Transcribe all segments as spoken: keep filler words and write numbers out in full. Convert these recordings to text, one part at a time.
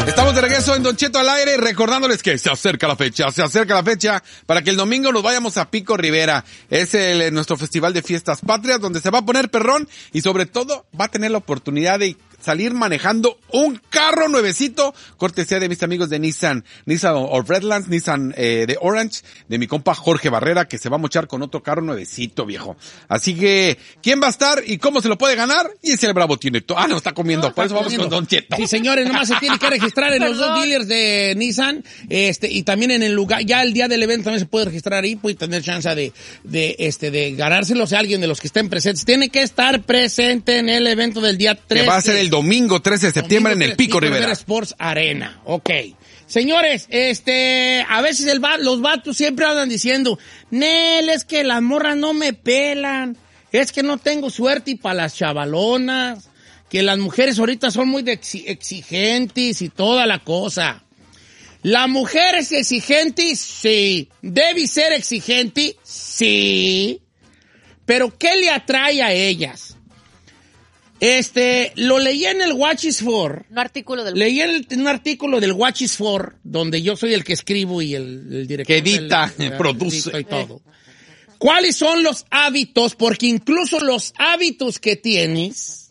Estamos de regreso en Don Cheto al aire, recordándoles que se acerca la fecha, se acerca la fecha para que el domingo nos vayamos a Pico Rivera. Es el, nuestro festival de fiestas patrias donde se va a poner perrón y sobre todo va a tener la oportunidad de salir manejando un carro nuevecito, cortesía de mis amigos de Nissan, Nissan of Redlands, Nissan eh, de Orange, de mi compa Jorge Barrera, que se va a mochar con otro carro nuevecito, viejo. Así que, ¿quién va a estar y cómo se lo puede ganar? Y ese el Bravo tiene todo. Ah, no, está comiendo, no, por eso vamos comiendo con Don Cheto. Sí, señores, nomás se tiene que registrar en los dos dealers de Nissan, este, y también en el lugar, ya el día del evento también se puede registrar ahí, puede tener chance de, de, este, de ganárselos a alguien de los que estén presentes. Tiene que estar presente en el evento del día tres. Que va a ser el domingo trece de septiembre domingo en el Pico Rivera. Sports Arena, ok. Señores, este, a veces el va, los vatos siempre andan diciendo, Nel, es que las morras no me pelan, es que no tengo suerte y para las chavalonas, que las mujeres ahorita son muy de exigentes y toda la cosa. ¿La mujer es exigente? Sí. ¿Debe ser exigente? Sí. ¿Pero qué le atrae a ellas? Este, lo leí en el Watch is For. Un artículo del... Leí el, un artículo del Watch is For, donde yo soy el que escribo y el, el director. Que edita, del, el, produce. Y todo. ¿Cuáles son los hábitos? Porque incluso los hábitos que tienes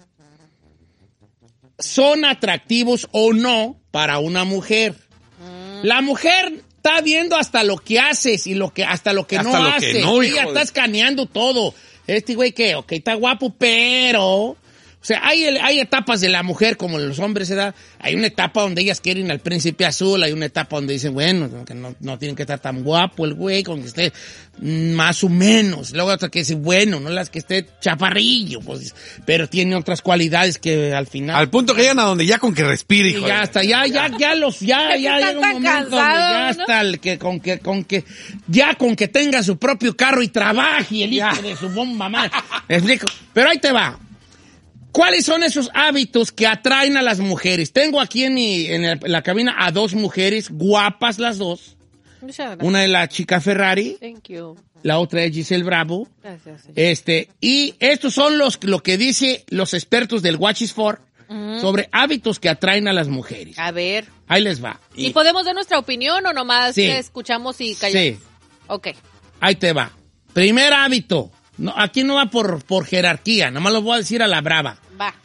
son atractivos o no para una mujer. Mm. La mujer está viendo hasta lo que haces y lo que, hasta lo que hasta no lo haces. Que no, ella está escaneando todo. Este güey que, ok, está guapo, pero... O sea, hay, hay etapas de la mujer como los hombres, ¿verdad? Hay una etapa donde ellas quieren al príncipe azul, hay una etapa donde dicen, bueno, que no, no tienen que estar tan guapo el güey, con que esté más o menos. Luego otra que dice, bueno, no las que esté chaparrillo, pues, pero tiene otras cualidades que al final... Al punto que llegan a donde ya con que respire, hijo. Y ya hasta, ya, ya, ya los, ya, ya llega un momento cansado, donde ya ¿no? hasta el que, con que, con que, ya con que tenga su propio carro y trabaje el hijo de su bomba, mamá. ¿Me explico? Pero ahí te va. ¿Cuáles son esos hábitos que atraen a las mujeres? Tengo aquí en, mi, en, el, en la cabina a dos mujeres, guapas las dos. Muchas gracias. Una es la chica Ferrari. Thank you. La otra es Giselle Bravo. Gracias. Señor. Este, y estos son los, lo que dice los expertos del Watch is For uh-huh. sobre hábitos que atraen a las mujeres. A ver. Ahí les va. ¿Y, ¿Y podemos dar nuestra opinión o nomás sí. escuchamos y callamos? Sí. Ok. Ahí te va. Primer hábito. No, aquí no va por, por jerarquía, nomás lo voy a decir a la brava. Va.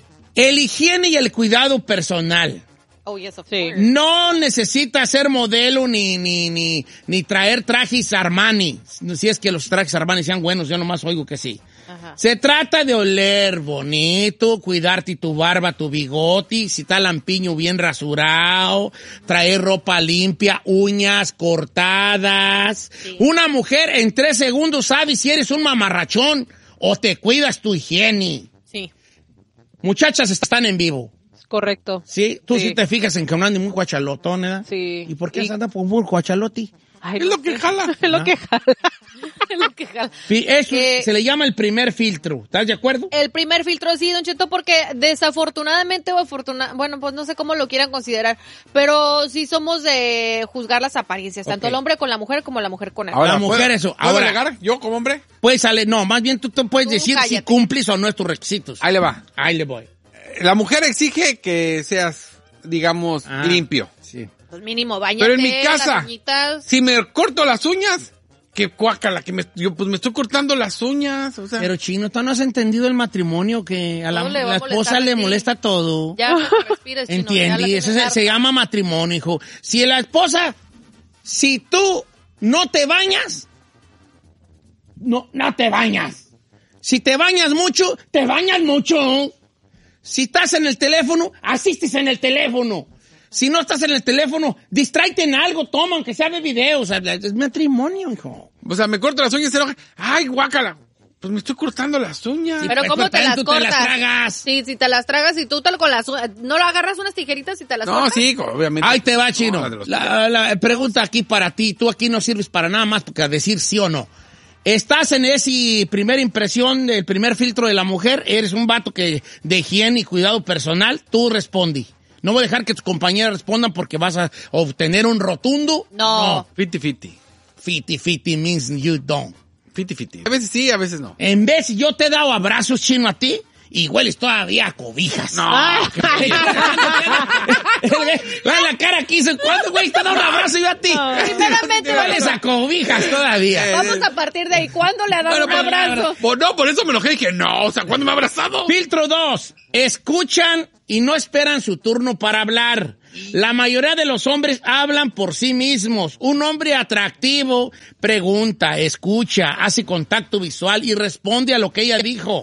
El higiene y el cuidado personal. Oh, yes, of course. No necesita ser modelo ni, ni, ni, ni traer trajes Armani. Si es que los trajes Armani sean buenos, yo nomás oigo que sí. Ajá. Se trata de oler bonito, cuidarte tu barba, tu bigote, si está lampiño bien rasurado, traer ropa limpia, uñas cortadas. Sí. Una mujer en tres segundos sabe si eres un mamarrachón o te cuidas tu higiene. Sí. Muchachas están en vivo. Correcto. Sí, tú sí, sí te fijas en que no anda muy guachalotón, ¿verdad? Sí. ¿Y por qué y... anda por muy guachaloti? Ay, es lo que jala. Es lo que jala. Es lo que jala. Eso que... se le llama el primer filtro. ¿Estás de acuerdo? El primer filtro, sí, Don Cheto, porque desafortunadamente o afortunadamente, bueno, pues no sé cómo lo quieran considerar, pero sí somos de juzgar las apariencias, tanto okay. el hombre con la mujer como la mujer con él. Ahora, la mujer eso. ¿Puedo ahora, alegar yo como hombre? Pues sale, no, más bien tú, tú puedes tú decir cállate. Si cumples o no es tus requisitos. Ahí le va. Ahí le voy. La mujer exige que seas, digamos, ah, limpio. Sí. Pues mínimo, bañate. Pero en mi casa, si me corto las uñas, que cuácala, que me, yo pues me estoy cortando las uñas, o sea. Pero Chino, tú no has entendido el matrimonio, que a la, le la esposa le molesta todo. Ya, respires, Chino. Entiende, eso se, se llama matrimonio, hijo. Si la esposa, si tú no te bañas, no, no te bañas. Si te bañas mucho, te bañas mucho. Si estás en el teléfono, asistes en el teléfono. Si no estás en el teléfono, distráete en algo, toma, aunque sea de video. O sea, es matrimonio, hijo. O sea, me corto las uñas y se enoja. ¡Ay, guácala! Pues me estoy cortando las uñas. Sí, pero ¿cómo te las tú cortas? Te las tragas. Sí, si te las tragas y tú te con las uñas, ¿no lo agarras unas tijeritas y te las no, cortas? No, sí, obviamente. Ahí te va, Chino. No, la, la pregunta aquí para ti. Tú aquí no sirves para nada más que decir sí o no. Estás en esa primera impresión, el primer filtro de la mujer, eres un vato que de higiene y cuidado personal, tú respondí. No voy a dejar que tus compañeras respondan porque vas a obtener un rotundo. No. Fifty-fifty. Fifty-fifty means you don't. Fifty-fifty. A veces sí, a veces no. En vez, yo te he dado abrazos, Chino, a ti, y hueles todavía a cobijas. No. La cara aquí, ¿cuándo, güey? Te da un abrazo yo a ti. Primeramente, hueles a cobijas todavía. Vamos a partir de ahí. ¿Cuándo le ha dado Bueno, un abrazo? Pues no, por eso me enojé y dije, no, o sea, ¿cuándo me ha abrazado? Filtro dos. Escuchan y no esperan su turno para hablar. La mayoría de los hombres hablan por sí mismos. Un hombre atractivo pregunta, escucha, hace contacto visual y responde a lo que ella dijo.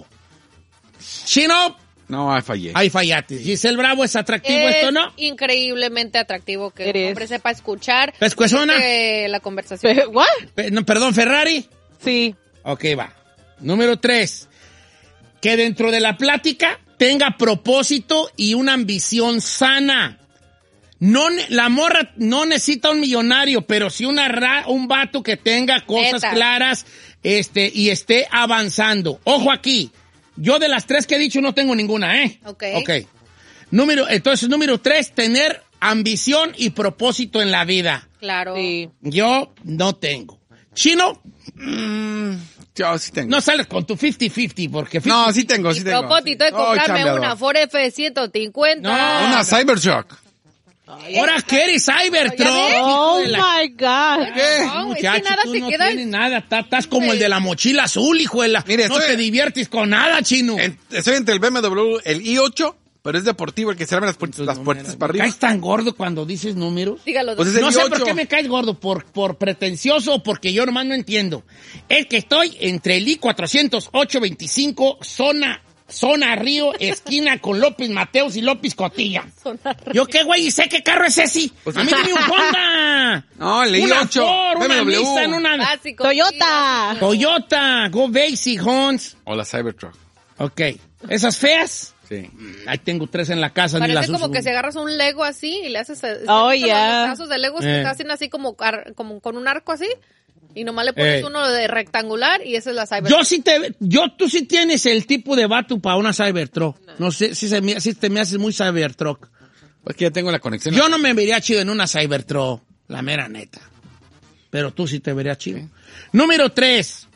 Chino. No, ahí fallé. Ahí fallaste. Giselle Bravo, ¿es atractivo es esto, no? Increíblemente atractivo que Eres. un hombre sepa escuchar ¿Pescuezona? eh, la conversación. ¿What? Pe- no, perdón, Ferrari. Sí. Ok, va. Número tres. Que dentro de la plática tenga propósito y una ambición sana. No, ne- la morra no necesita un millonario, pero sí una ra- un vato que tenga cosas Neta. claras este, y esté avanzando. Ojo aquí. Yo de las tres que he dicho no tengo ninguna, ¿eh? Ok. Ok. Número, entonces, número tres, tener ambición y propósito en la vida. Claro. Sí. Yo no tengo. Chino, Mm, yo sí tengo. no sales con tu cincuenta cincuenta porque... No, sí tengo, sí Y tengo. propósito de Oh, comprarme chambeador. una Ford F ciento cincuenta. No. Una Cybertruck. Ahora que eres Cybertruck. ¿Ya ves? hijo Oh de la- my God. ¿Qué? No, es Muchacho, que nada tú te no queda. tienes nada. Estás, estás como el de la mochila azul, hijo de la... Mire, no estoy- te diviertes con nada, chino. En- estoy entre el B M W, el i ocho, pero es deportivo, el que se abre las puertas, las puertas para arriba. ¿Caes tan gordo cuando dices números? Dígalo. Pues es doctor. el No sé i ocho. por qué me caes gordo, por, por pretencioso o porque yo nomás no entiendo. Es que estoy entre el I cuatrocientos ocho veinticinco, zona, zona Río, esquina con López Mateos y López Cotilla. Zona ¿Yo qué, güey? ¿Y sé qué carro es ese? Pues- A mí dime un Honda. No, el Una i ocho, Ford, una B M W. Nissan, una Básico. Toyota. Toyota. Go Basic, Hons. O la Cybertruck. Ok. ¿Esas feas? Sí. Ahí tengo tres en la casa, ni Parece las como uso. que si agarras un Lego así y le haces... Oh, ¿has visto yeah. Los pedazos de Legos Eh. que se hacen así como, ar- como con un arco así. Y nomás le pones Eh. uno de rectangular y esa es la Cyber. Yo sí te, yo, tú sí tienes el tipo de vato para una Cybertruck. No sé si, se me, si te me haces muy Cybertruck. Es que ya tengo la conexión. Yo no me vería chido en una Cybertruck, la mera neta. Pero tú sí te verías chido. Número tres,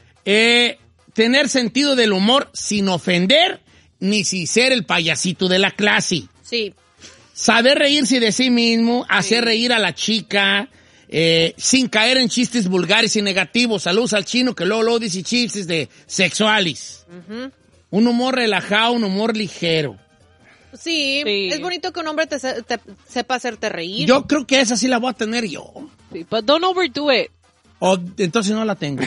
eh, tener sentido del humor sin ofender ni sin ser el payasito de la clase. Sí. Saber reírse de sí mismo, hacer reír a la chica, eh, sin caer en chistes vulgares y negativos. Saludos al chino que luego, luego dice chistes de sexuales. Un humor relajado, un humor ligero. Sí, Sí. es bonito que un hombre te, se- te sepa hacerte reír. Yo creo que esa sí la voy a tener yo. Sí, but don't overdo it. O entonces no la tengo.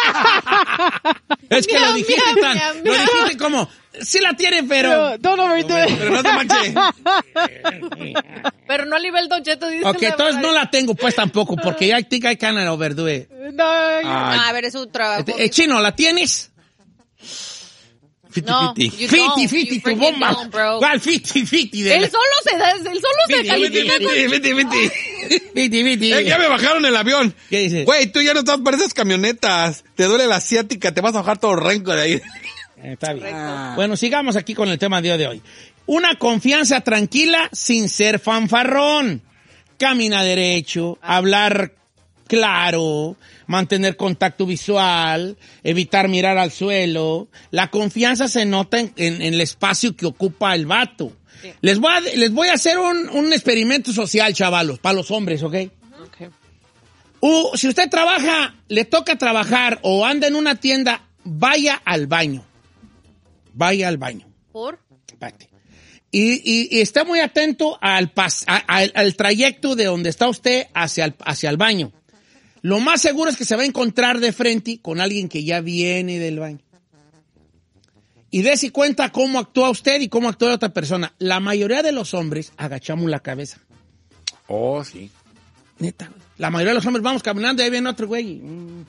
Es que lo Miau, dijiste miau, tan, miau, lo miau. dijiste como, sí la tiene, pero... Pero don't overdo it. Pero no te manches. Pero no a nivel Don Cheto, dice Ok, la entonces no verdad. la tengo pues tampoco, porque ya think I can overdo it. No, Ah, a ver, es un trabajo. Eh, Chino, ¿la tienes? No, fifty fifty. you Fifty, don't. fifty, You tu freaking bomba. don't, bro. ¿Cuál fifty, fifty? De Él la- solo se da, él solo se Fifty, califica fifty, con... Vete, vete, vete. Fifty, fifty. Eh, ya me bajaron el avión. ¿Qué dice? Güey, tú ya no estás para esas camionetas. Te duele la asiática, te vas a bajar todo renco de ahí. Eh, Está bien. Ah. Bueno, sigamos aquí con el tema de hoy. Una confianza tranquila sin ser fanfarrón. Camina derecho, hablar claro, mantener contacto visual, evitar mirar al suelo. La confianza se nota en, en- en el espacio que ocupa el vato. Sí. Les voy a, les voy a hacer un, un experimento social, chavalos, para los hombres, ¿ok? Okay. Uh, si usted trabaja, le toca trabajar o anda en una tienda, vaya al baño. Vaya al baño. ¿Por? Espérate. Y, y, y esté muy atento al, pas, a- al, al trayecto de donde está usted hacia el, hacia el baño. Lo más seguro es que se va a encontrar de frente con alguien que ya viene del baño. Y dése cuenta cómo actúa usted y cómo actúa la otra persona. La mayoría de los hombres agachamos la cabeza. Oh, sí. Neta, güey. La mayoría de los hombres vamos caminando y ahí viene otro güey. Mm.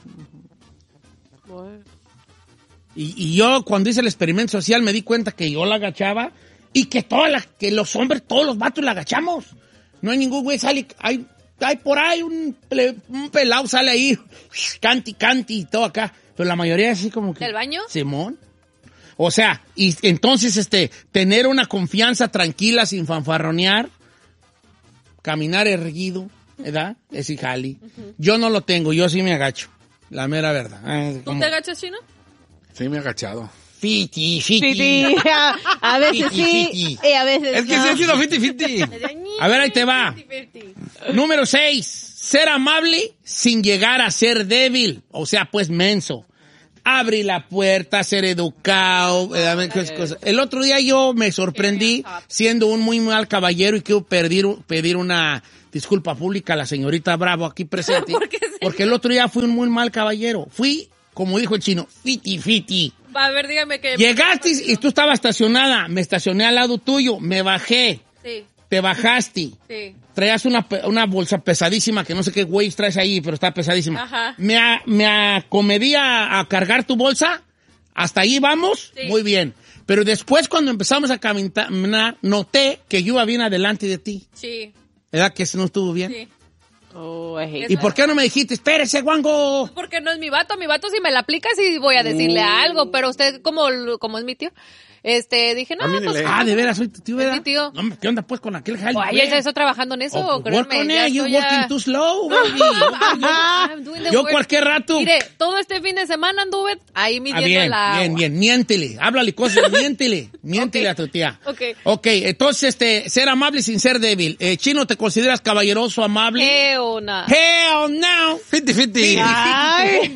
Y, y yo cuando hice el experimento social me di cuenta que yo la agachaba y que todas las, que los hombres, todos los vatos la agachamos. No hay ningún güey, sale, hay, hay por ahí un, ple- un pelado sale ahí, canti, canti y todo acá. Pero la mayoría es así como que... ¿Del baño? Simón. O sea, y entonces este, tener una confianza tranquila sin fanfarronear, caminar erguido, ¿verdad? Ese jali. Yo no lo tengo, yo sí me agacho. La mera verdad. Ah, ¿Tú como- te agachas, Chino? Sí, me he agachado. Fiti, fiti. Fiti. A, a veces Fiti, sí, fiti. y a veces Es que no. sí ha sido fifty fifty. A ver, ahí te va. Número seis. Ser amable sin llegar a ser débil. O sea, pues menso. Abrir la puerta, ser educado. eh, cosas. El otro día yo me sorprendí siendo un muy mal caballero y quiero pedir, pedir una disculpa pública a la señorita Bravo aquí presente. ¿Por qué, señor? Porque el otro día fui un muy mal caballero. Fui, como dijo el chino, fiti, fiti. Va, a ver, dígame que... Llegaste y tú estabas estacionada. Me estacioné al lado tuyo. Me bajé. Sí, Te bajaste. sí. Traías una, pe- una bolsa pesadísima, que no sé qué güey traes ahí, pero está pesadísima. Ajá. Me, a- me acomedí a, a cargar tu bolsa. Hasta ahí vamos. Sí. Muy bien. Pero después, cuando empezamos a caminar, noté que yo iba bien adelante de ti. Sí, ¿Verdad que eso no estuvo bien? sí. Oh, I hate ¿Y por qué no me dijiste, espérese, guango? Porque no es mi vato, mi vato si me la aplica sí voy a decirle algo, pero usted como, como es mi tío, este, dije, no, A mí ni pues... le- Ah, de veras, soy tu tío, ¿verdad? mi tío. No, hombre, ¿qué onda pues con aquel jale? Ay, ya está trabajando en eso, Oh, pues, work créeme, on ya it, you estoy ya- working too slow, baby. I'm doing the Yo work. cualquier rato. Mire, todo este fin de semana anduve ahí Ah, midiendo bien, la bien, agua. bien, miéntele, háblale cosas, miéntele, miéntele Ok. a tu tía. Ok. Ok, entonces, este, ser amable sin ser débil. Eh, Chino, ¿te consideras caballeroso, amable? ¿Qué onda? Hell no. fifty fifty. Ay.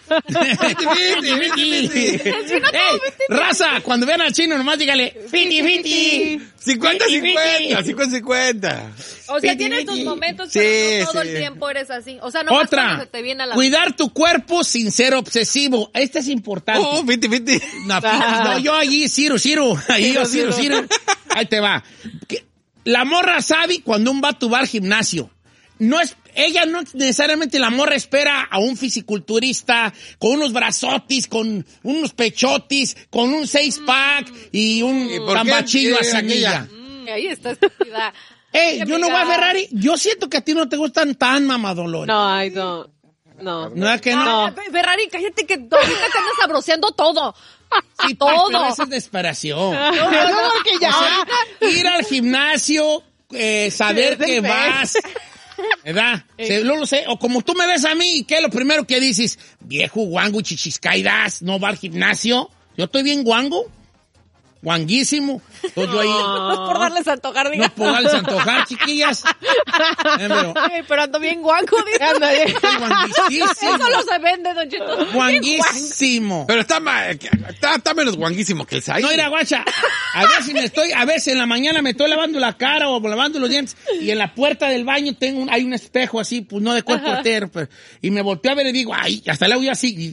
Ey, raza, cuando vean al chino, nomás dígale, fiti, fiti. cincuenta Fifty, cincuenta. fifty. cincuenta cincuenta. O sea, Fiti, tienes tus fiti. momentos, Sí, pero no todo sí. el tiempo eres así. O sea, no cuando Otra, se te viene a la... cuidar tu cuerpo sin ser obsesivo. Este es importante. Oh, fifty fifty. No, no, yo allí, Ciro, Ciro. Ahí yo, Ciro, Ciro. Ahí te va. Que- La morra sabe cuando un vato va al gimnasio. No es, ella no necesariamente la morra espera a un fisiculturista con unos brazotis, con unos pechotis, con un seis pack y un ¿Y por qué tambachillo a quiere sanguilla. aquella? Mm, ahí está estúpida. Ey, Ay, yo no voy a amiga. Ferrari. Yo siento que a ti no te gustan tan mamadolores. No, I don't. No. ¿No es que no? Ah, Ferrari, cállate que ahorita te andas sabroseando todo. Sí, pues, todo. pero eso es desesperación. No, no, porque ya. O sea, ir al gimnasio, eh, saber Es el que fe. vas, ¿verdad? Se- no lo sé. O como tú me ves a mí, ¿qué es lo primero que dices? Viejo guango, chichiscaidas, no va al gimnasio. Yo estoy bien guango, guanguísimo. Entonces yo ahí, No es por darles a antojar, diga. no puedo darles a antojar, chiquillas. Eh, pero Ay, pero ando bien guango, diga. Anda bien. estoy guanguísimo. Eso no se vende, don Cheto. Guanguísimo. Pero está, ma- está, está menos guanguísimo que el Sai. No, mira, guacha, a ver si me estoy, a veces en la mañana me estoy lavando la cara o lavando los dientes y en la puerta del baño tengo un, hay un espejo así, pues no de cuerpo entero, pero, y me volteo a ver y digo, ay, hasta le hago yo así. Y-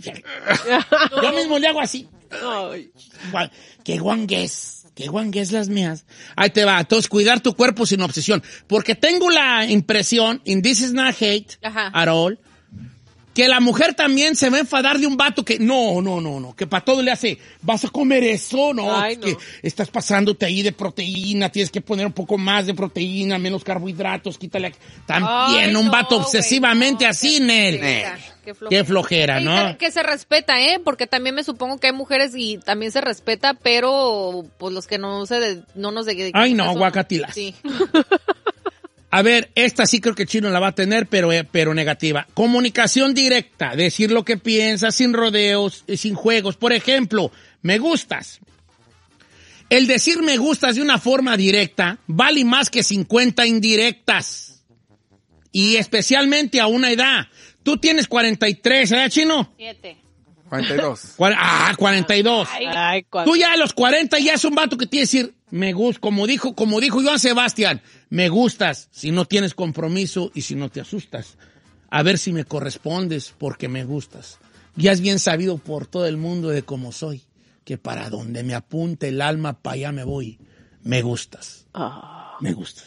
yo mismo le hago así. Ay. Gua- Qué guangués, qué guangués las mías. Ahí te va, entonces cuidar tu cuerpo sin obsesión, porque tengo la impresión, and this is not hate Ajá. at all, que la mujer también se va a enfadar de un vato que, no, no, no, no, que para todo le hace, vas a comer eso, no, Ay, es que no. estás pasándote ahí de proteína, tienes que poner un poco más de proteína, menos carbohidratos, quítale. aquí. También Ay, un no, vato güey, obsesivamente no, así, qué Nel. flojera, Qué flojera. Qué flojera, Y ¿no? que, que se respeta, ¿eh? Porque también me supongo que hay mujeres y también se respeta, pero pues los que no se de- no nos dedicamos Ay, no, a eso, guacatilas. Sí. A ver, esta sí creo que Chino la va a tener, pero, eh, pero negativa. Comunicación directa, decir lo que piensas, sin rodeos, eh, sin juegos. Por ejemplo, me gustas. El decir me gustas de una forma directa vale más que cincuenta indirectas. Y especialmente a una edad. Tú tienes cuarenta y tres, ¿verdad, Chino? Siete. cuarenta y dos. Cuar- ah, cuarenta y dos. Ay, cuál. Tú ya a los cuarenta ya es un vato que tiene que decir, me gusta, como dijo, como dijo Joan Sebastián, me gustas si no tienes compromiso y si no te asustas. A ver si me correspondes porque me gustas. Ya es bien sabido por todo el mundo de cómo soy, que para donde me apunte el alma, para allá me voy. Me gustas. Ah. Me gustas.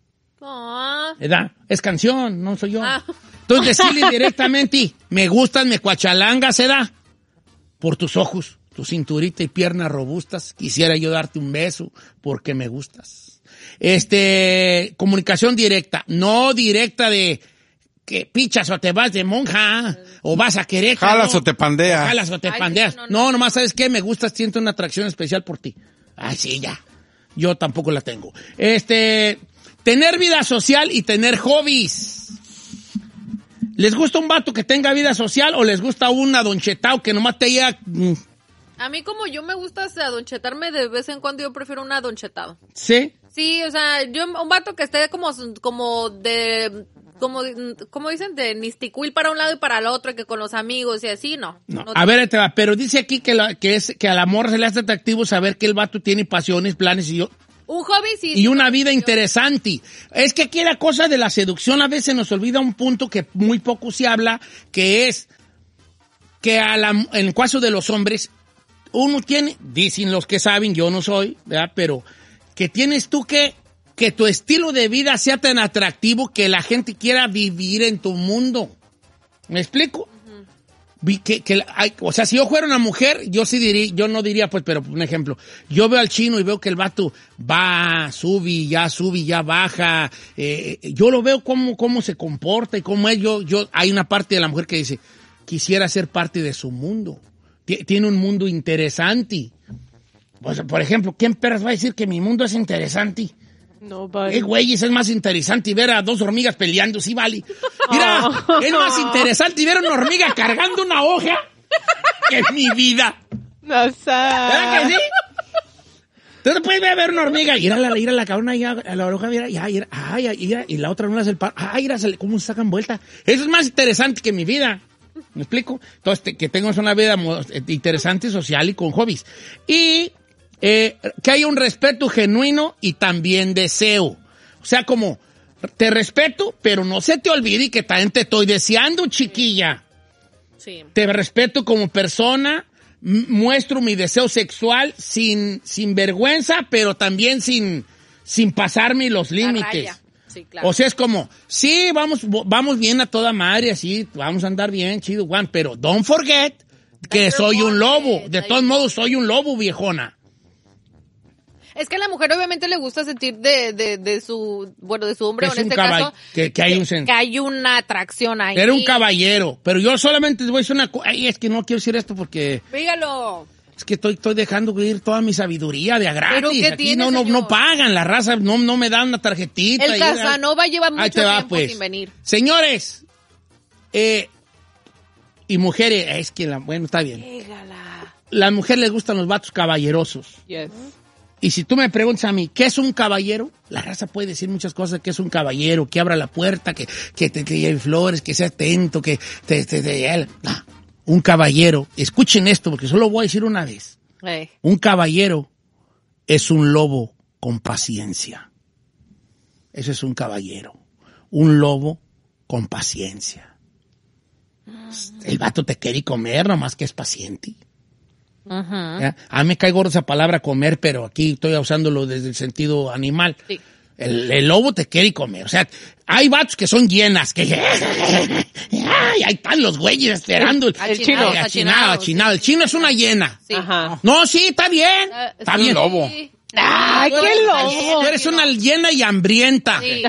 Ah. ¿Verdad? Es canción, no soy yo. Ah. Entonces decirle directamente, me gustas, me cuachalangas, ¿se da? Por tus ojos, tu cinturita y piernas robustas, quisiera yo darte un beso porque me gustas. Este, comunicación directa, no directa de que pichas o te vas de monja, o vas a querer. Jalas o te pandeas. Jalas o te Ay, pandeas. sí, no, No, no. nomás sabes qué, me gustas, siento una atracción especial por ti. Ay, sí, ya. Yo tampoco la tengo. Este, tener vida social y tener hobbies. ¿Les gusta un vato que tenga vida social o les gusta una Don Chetao que nomás te llega mm, A mí como yo me gusta adonchetarme de vez en cuando, yo prefiero un adonchetado. ¿Sí? Sí, o sea, yo un vato que esté como, como de... Como, como dicen, de nisticuil para un lado y para el otro, que con los amigos y así, no. No. no A ver, te va, pero dice aquí que, la, que, es, que al amor se le hace atractivo saber que el vato tiene pasiones, planes y yo... Un hobby, sí. Y una vida interesante. Es que aquí la cosa de la seducción a veces nos olvida un punto que muy poco se habla, que es que a la, en el caso de los hombres, uno tiene, dicen los que saben, yo no soy, ¿verdad? Pero que tienes tú que... que tu estilo de vida sea tan atractivo que la gente quiera vivir en tu mundo. ¿Me explico? Uh-huh. Que, que hay, o sea, si yo fuera una mujer, yo sí diría, yo no diría, pues, pero un ejemplo, yo veo al chino y veo que el vato va, sube, ya sube, ya baja, eh, yo lo veo cómo, cómo se comporta y cómo es, yo, yo, hay una parte de la mujer que dice, quisiera ser parte de su mundo. T- tiene un mundo interesante. Pues, por ejemplo, ¿quién perras va a decir que mi mundo es interesante? No, vale. Eh, güey, es más interesante ver a dos hormigas peleando, sí, vale. Mira, oh. Es más interesante ver a una hormiga cargando una hoja que mi vida. No sé. ¿Verdad que sí? Entonces puedes ver una hormiga, ir a la, ir a la cabrona, ir a la hoja, mira, ya, ir, ay, ir, y la otra no hace el par, ay, ir, cómo se sacan vuelta. Eso es más interesante que mi vida. ¿Me explico? Entonces, que tengas una vida interesante, social y con hobbies. Y... Eh, que haya un respeto genuino y también deseo. O sea, como, te respeto, pero no se te olvide que también te estoy deseando, chiquilla. Sí. Te respeto como persona, m- muestro mi deseo sexual sin, sin vergüenza, pero también sin, sin pasarme los límites. Sí, claro. O sea, es como, sí, vamos, vamos bien a toda madre, así, vamos a andar bien, chido, Juan, pero don't forget que soy un lobo. De todos modos, soy un lobo, viejona. Es que a la mujer obviamente le gusta sentir de, de, de su, bueno, de su hombre, o en este caball- caso, que, que, hay un sen- que hay una atracción ahí. Era un caballero, pero yo solamente les voy a decir una cosa, ay, es que no quiero decir esto porque... Dígalo. Es que estoy, estoy dejando ir toda mi sabiduría de a gratis. ¿Pero qué Aquí tiene, no, no, señor? no pagan, la raza no, no me dan una tarjetita. El y- Casanova lleva mucho Ahí te va, tiempo pues. sin venir. Señores, eh, y mujeres, es que la, bueno, está bien. Dígala. Las mujeres les gustan los vatos caballerosos. Yes. Y si tú me preguntas a mí, ¿qué es un caballero? La raza puede decir muchas cosas, que es un caballero, que abra la puerta, que, que te, te lleve flores, que sea atento, que te, te, te, no. Un caballero, escuchen esto porque solo voy a decir una vez. Hey. Un caballero es un lobo con paciencia. Ese es un caballero. Un lobo con paciencia. El vato te quiere comer, nomás que es paciente. Uh-huh. A mí me cae gorda esa palabra comer, pero aquí estoy usándolo desde el sentido animal. Sí. El, el lobo te quiere comer. O sea, hay vatos que son llenas, que... Ay, ahí están los güeyes esperando. El, el chino. Ay, achinado, achinado. El chino es una hiena. Sí. Ajá. No, sí, está bien. Uh, está sí. bien. Lobo. Sí. ¡Ay, qué lobo! Tú eres una llena y hambrienta. Sí.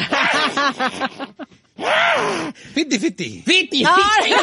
Fiti, fiti. Fiti, Ay.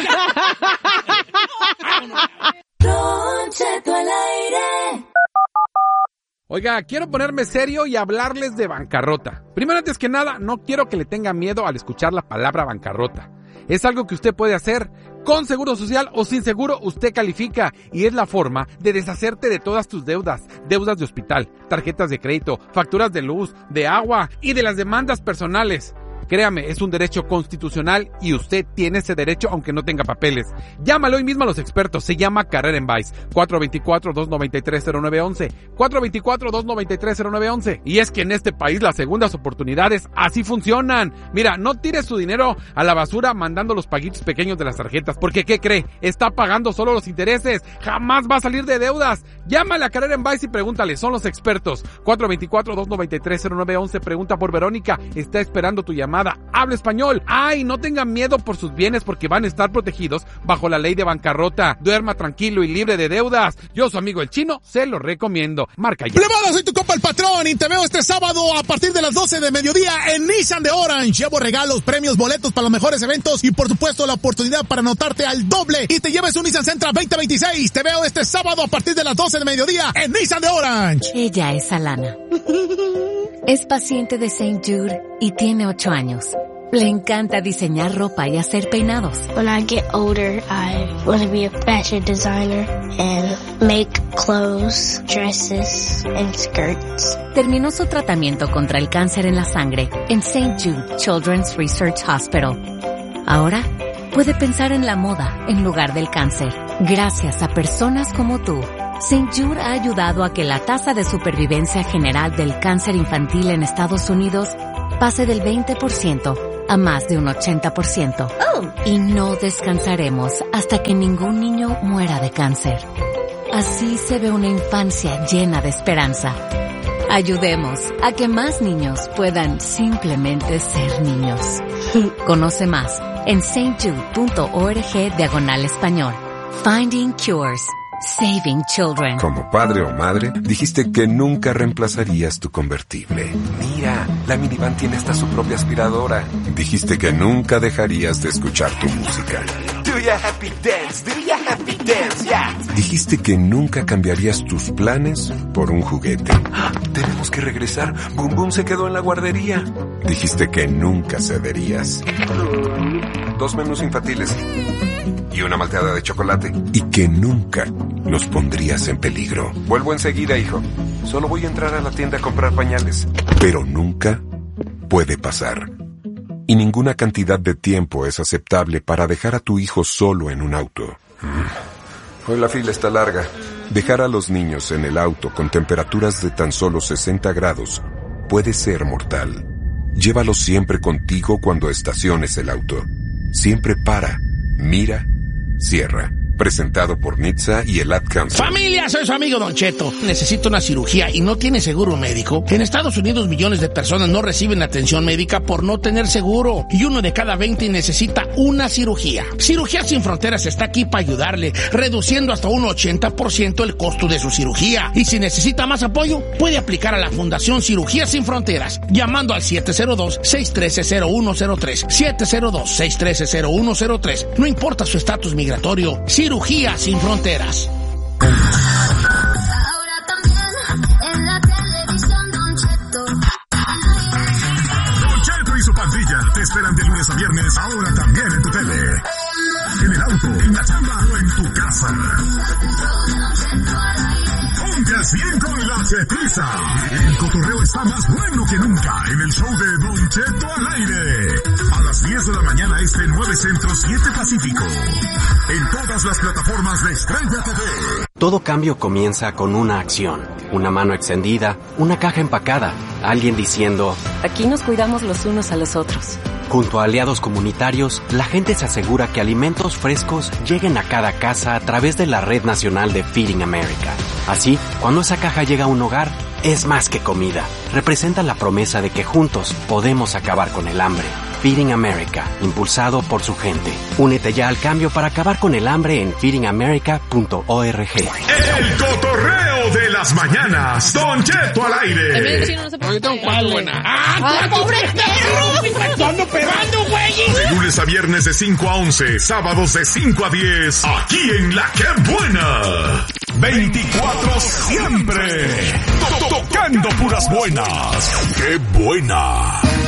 Don Cheto al aire. Oiga, quiero ponerme serio y hablarles de bancarrota. Primero, antes que nada, no quiero que le tenga miedo al escuchar la palabra bancarrota. Es algo que usted puede hacer con seguro social o sin seguro, usted califica y es la forma de deshacerte de todas tus deudas, deudas de hospital, tarjetas de crédito, facturas de luz, de agua y de las demandas personales. Créame, es un derecho constitucional y usted tiene ese derecho aunque no tenga papeles. Llámalo hoy mismo a los expertos, se llama Carrera en Vice, cuatro dos cuatro, dos nueve tres, cero nueve uno uno, cuatro dos cuatro, dos nueve tres, cero nueve uno uno. Y es que en este país las segundas oportunidades así funcionan. Mira, no tire su dinero a la basura mandando los paguitos pequeños de las tarjetas, porque ¿qué cree? Está pagando solo los intereses, jamás va a salir de deudas. Llámale a Carrera en Vice y pregúntale, son los expertos. cuatro dos cuatro, dos nueve tres, cero nueve uno uno, pregunta por Verónica, está esperando tu llamada. Habla español. Ay, no tengan miedo por sus bienes porque van a estar protegidos bajo la ley de bancarrota. Duerma tranquilo y libre de deudas. Yo, su amigo el chino, se lo recomiendo. Marca ya. Plebada, soy tu compa el patrón y te veo este sábado a partir de las doce de mediodía en Nissan de Orange. Llevo regalos, premios, boletos para los mejores eventos y por supuesto la oportunidad para anotarte al doble y te lleves un Nissan Sentra veinte veintiséis. Te veo este sábado a partir de las doce de mediodía en Nissan de Orange. Ella es Alana. Es paciente de Saint Jude y tiene ocho años. Le encanta diseñar ropa y hacer peinados. When I get older, I want to be a fashion designer and make clothes, dresses, and skirts. Terminó su tratamiento contra el cáncer en la sangre en Saint Jude Children's Research Hospital. Ahora puede pensar en la moda en lugar del cáncer. Gracias a personas como tú, Saint Jude ha ayudado a que la tasa de supervivencia general del cáncer infantil en Estados Unidos pase del veinte por ciento a más de un ochenta por ciento. Oh. Y no descansaremos hasta que ningún niño muera de cáncer. Así se ve una infancia llena de esperanza. Ayudemos a que más niños puedan simplemente ser niños. Conoce más en saintjude.org diagonal español. Finding Cures. Saving Children. Como padre o madre, dijiste que nunca reemplazarías tu convertible. Mira, la minivan tiene hasta su propia aspiradora. Dijiste que nunca dejarías de escuchar tu música. Do ya happy dance, do ya happy dance, yeah. Dijiste que nunca cambiarías tus planes por un juguete. ¡Ah! Tenemos que regresar. Boom Boom se quedó en la guardería. Dijiste que nunca cederías. Dos menús infantiles y una malteada de chocolate. Y que nunca los pondrías en peligro. Vuelvo enseguida, hijo. Solo voy a entrar a la tienda a comprar pañales. Pero nunca puede pasar. Y ninguna cantidad de tiempo es aceptable para dejar a tu hijo solo en un auto. Hoy la fila está larga. Dejar a los niños en el auto con temperaturas de tan solo sesenta grados puede ser mortal. Llévalos siempre contigo cuando estaciones el auto. Siempre para, mira, cierra. Presentado por N H T S A y el Ad Council. Familia, soy su amigo Don Cheto. Necesito una cirugía y no tiene seguro médico. En Estados Unidos millones de personas no reciben atención médica por no tener seguro. Y uno de cada veinte necesita una cirugía. Cirugía Sin Fronteras está aquí para ayudarle, reduciendo hasta un ochenta por ciento el costo de su cirugía. Y si necesita más apoyo, puede aplicar a la Fundación Cirugía Sin Fronteras, llamando al siete cero dos, seis uno tres, cero uno cero tres. siete cero dos, seis uno tres, cero uno cero tres. No importa su estatus migratorio. Cirugía Sin Fronteras. Ahora también en la televisión, Don Cheto. Don Cheto y su pandilla te esperan de lunes a viernes, ahora también en tu tele. En el auto, en la chamba o en tu casa. Ponte bien con la Chetiza. El cotorreo está más bueno que nunca en el show de Don Cheto al aire. A las diez de la mañana este, nueve Centro, siete Pacífico. En todas las plataformas de Estrella T V. Todo cambio comienza con una acción. Una mano extendida, una caja empacada, alguien diciendo: aquí nos cuidamos los unos a los otros. Junto a aliados comunitarios, la gente se asegura que alimentos frescos lleguen a cada casa a través de la Red Nacional de Feeding America. Así, cuando esa caja llega a un hogar, es más que comida. Representa la promesa de que juntos podemos acabar con el hambre. Feeding America, impulsado por su gente. Únete ya al cambio para acabar con el hambre en feeding america punto org. El cotorreo de las mañanas, Don Cheto al aire. Ahorita un cuatro buena. ¡Ah, pobre perro! ¡Ando pegando, güey! De lunes a viernes de cinco a once, sábados de cinco a diez, aquí en La Qué Buena. veinticuatro siempre. Tocando puras buenas. ¡Qué buena!